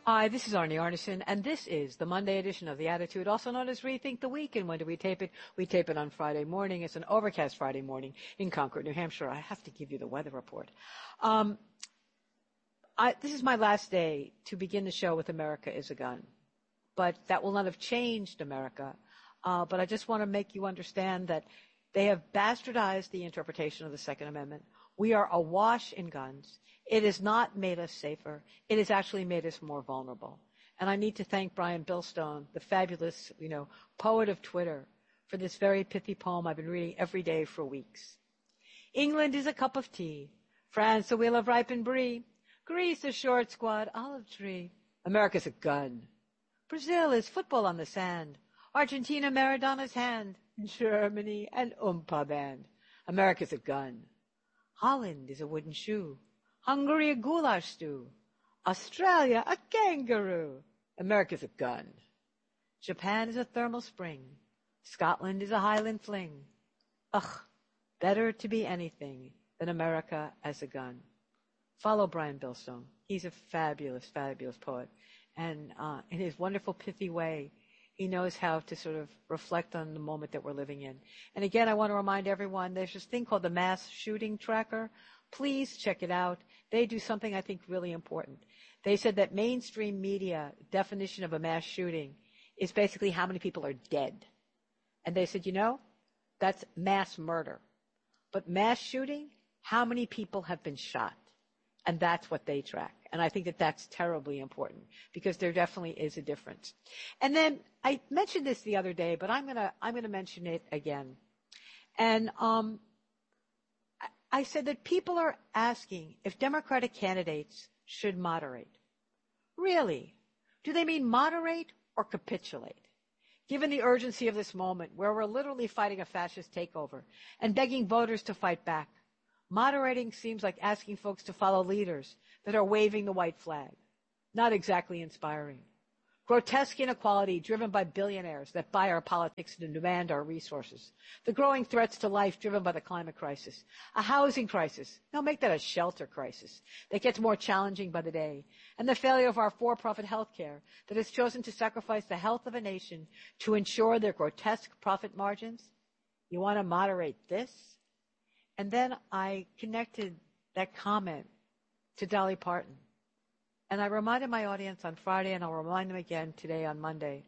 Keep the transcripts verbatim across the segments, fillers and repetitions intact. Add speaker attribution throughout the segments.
Speaker 1: Hi, this is Arnie Arnesen, and this is the Monday edition of The Attitude, also known as Rethink the Week. And when do we tape it? We tape it on Friday morning. It's an overcast Friday morning in Concord, New Hampshire. I have to give you the weather report. Um, I, this is my last day to begin the show with America is a Gun. But that will not have changed America. Uh, but I just want to make you understand that they have bastardized the interpretation of the Second Amendment. We are awash in guns. It has not made us safer. It has actually made us more vulnerable. And I need to thank Brian Billstone, the fabulous, you know, poet of Twitter, for this very pithy poem I've been reading every day for weeks. England is a cup of tea. France a wheel of ripened brie. Greece a short squat olive tree. America's a gun. Brazil is football on the sand. Argentina Maradona's hand. Germany an oompa band. America's a gun. Holland is a wooden shoe. Hungary a goulash stew. Australia a kangaroo. America's a gun. Japan is a thermal spring. Scotland is a Highland fling. Ugh, better to be anything than America as a gun. Follow Brian Billstone. He's a fabulous, fabulous poet. And uh, in his wonderful, pithy way, he knows how to sort of reflect on the moment that we're living in. And again, I want to remind everyone, there's this thing called the Mass Shooting Tracker. Please check it out. They do something I think really important. They said that mainstream media definition of a mass shooting is basically how many people are dead. And they said, you know, that's mass murder. But mass shooting, how many people have been shot? And that's what they track. And I think that that's terribly important because there definitely is a difference. And then I mentioned this the other day, but I'm going to, I'm going to mention it again. And, um, I said that people are asking if Democratic candidates should moderate. Really? Do they mean moderate or capitulate? Given the urgency of this moment where we're literally fighting a fascist takeover and begging voters to fight back, moderating seems like asking folks to follow leaders that are waving the white flag. Not exactly inspiring. Grotesque inequality driven by billionaires that buy our politics and demand our resources. The growing threats to life driven by the climate crisis. A housing crisis. No, make that a shelter crisis that gets more challenging by the day. And the failure of our for-profit health care that has chosen to sacrifice the health of a nation to ensure their grotesque profit margins. You want to moderate this? And then I connected that comment to Dolly Parton. And I reminded my audience on Friday, and I'll remind them again today on Monday,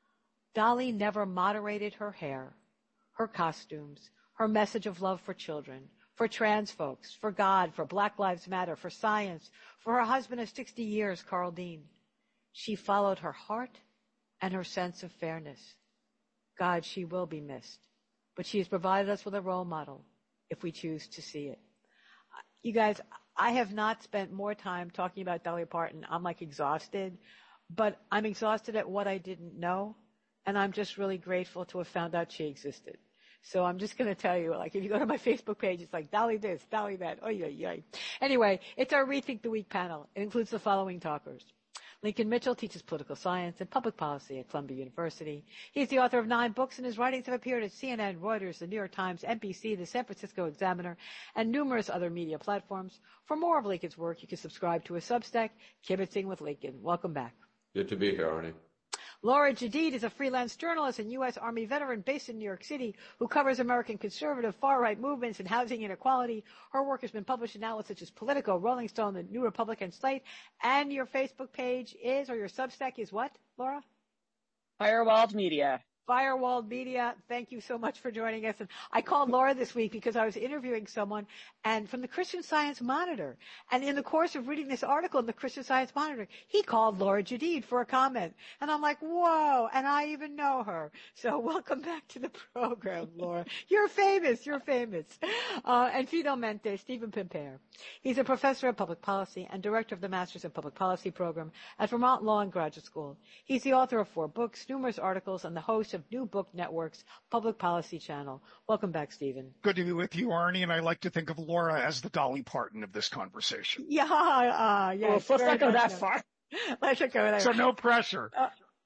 Speaker 1: Dolly never moderated her hair, her costumes, her message of love for children, for trans folks, for God, for Black Lives Matter, for science, for her husband of sixty years, Carl Dean. She followed her heart and her sense of fairness. God, she will be missed. But she has provided us with a role model if we choose to see it. You guys, I have not spent more time talking about Dolly Parton. I'm like exhausted, but I'm exhausted at what I didn't know, and I'm just really grateful to have found out she existed. So I'm just going to tell you, like, if you go to my Facebook page, it's like Dolly this, Dolly that, oh yeah, yeah. Anyway, it's our Rethink the Week panel. It includes the following talkers. Lincoln Mitchell teaches political science and public policy at Columbia University. He is the author of nine books, and his writings have appeared at C N N, Reuters, the New York Times, N B C, the San Francisco Examiner, and numerous other media platforms. For more of Lincoln's work, you can subscribe to his Substack, Kibitzing with Lincoln. Welcome back.
Speaker 2: Good to be here, Arnie.
Speaker 1: Laura Jadid is a freelance journalist and U S Army veteran based in New York City who covers American conservative far-right movements and housing inequality. Her work has been published in outlets such as Politico, Rolling Stone, the New Republican, Slate. And your Facebook page is, or your Substack is what, Laura?
Speaker 3: Firewalled Media.
Speaker 1: Firewalled Media. Thank you so much for joining us. And I called Laura this week because I was interviewing someone and from the Christian Science Monitor. And in the course of reading this article in the Christian Science Monitor, he called Laura Jadid for a comment. And I'm like, whoa. And I even know her. So welcome back to the program, Laura. You're famous. You're famous. Uh, and finalmente, Stephen Pimpare. He's a professor of public policy and director of the Masters in Public Policy program at Vermont Law and Graduate School. He's the author of four books, numerous articles, and the host of New Book Network's Public Policy Channel. Welcome back, Stephen.
Speaker 4: Good to be with you, Arnie, and I like to think of Laura as the Dolly Parton of this conversation.
Speaker 1: Yeah, uh, yeah.
Speaker 3: Well, let's not go that far.
Speaker 1: Let's not go that
Speaker 4: So
Speaker 1: far.
Speaker 4: no pressure.
Speaker 1: Uh,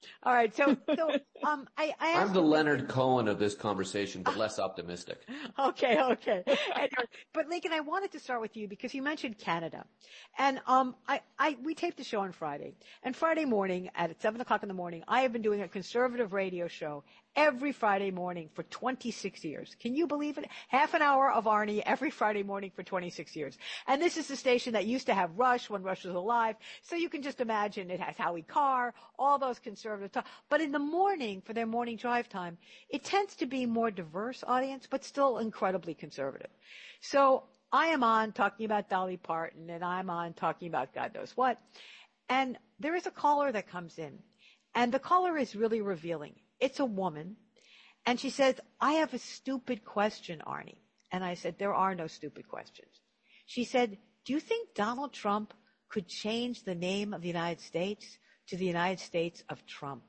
Speaker 1: All right. So, so um, I, I
Speaker 2: I'm
Speaker 1: asked
Speaker 2: the
Speaker 1: you-
Speaker 2: Leonard Cohen of this conversation, but less optimistic.
Speaker 1: Okay, okay. Anyway, but Lincoln, I wanted to start with you because you mentioned Canada, and um, I, I, we taped the show on Friday, and Friday morning at seven o'clock in the morning, I have been doing a conservative radio show every Friday morning for twenty-six years. Can you believe it? Half an hour of Arnie every Friday morning for twenty-six years. And this is the station that used to have Rush when Rush was alive. So you can just imagine it has Howie Carr, all those conservative talk. But in the morning, for their morning drive time, it tends to be more diverse audience, but still incredibly conservative. So I am on talking about Dolly Parton, and I'm on talking about God knows what. And there is a caller that comes in, and the caller is really revealing. It's a woman, and she says, I have a stupid question, Arnie. And I said, there are no stupid questions. She said, do you think Donald Trump could change the name of the United States to the United States of Trump?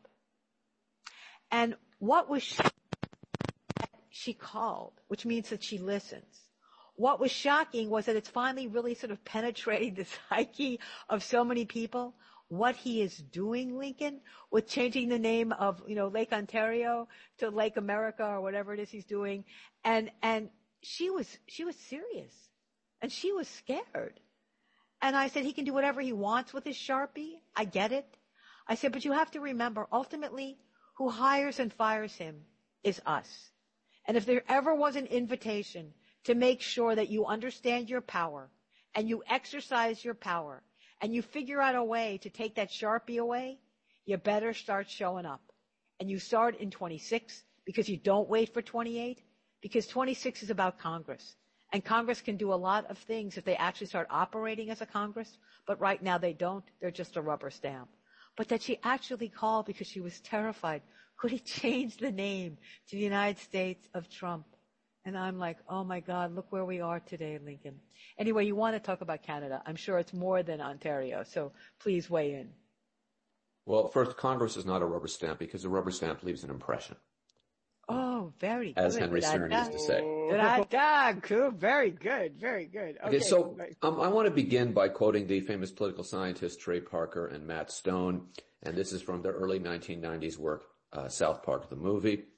Speaker 1: And what was she, she called, which means that she listens. What was shocking was that it's finally really sort of penetrating the psyche of so many people. What he is doing, Lincoln, with changing the name of, you know, Lake Ontario to Lake America or whatever it is he's doing. And, and she was, she was serious and she was scared. And I said, he can do whatever he wants with his Sharpie. I get it. I said, but you have to remember, ultimately, who hires and fires him is us. And if there ever was an invitation to make sure that you understand your power and you exercise your power, and you figure out a way to take that Sharpie away, you better start showing up. And you start in twenty-six because you don't wait for twenty-eight, because twenty-six is about Congress. And Congress can do a lot of things if they actually start operating as a Congress, but right now they don't. They're just a rubber stamp. But that she actually called because she was terrified. Could he change the name to the United States of Trump? And I'm like, oh my God, look where we are today, Lincoln. Anyway, you want to talk about Canada. I'm sure it's more than Ontario, so please weigh in.
Speaker 2: Well, first, Congress is not a rubber stamp because a rubber stamp leaves an impression.
Speaker 1: Oh, very good.
Speaker 2: As Henry Stern used to say.
Speaker 1: Da-da-da, cool. Very good, very good. Okay,
Speaker 2: okay so um, I want to begin by quoting the famous political scientists Trey Parker and Matt Stone, and this is from their early nineteen nineties work, uh, South Park, the movie.